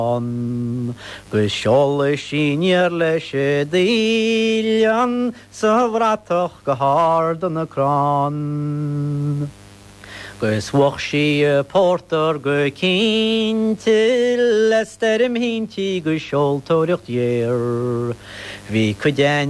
Go seola sínear leis sé daoileán sa bhratach go hádan na crán. Gus bhuach sí pórtar go cinnte le steirm hintí go seoltóireacht dhéir. Bhí cuideáin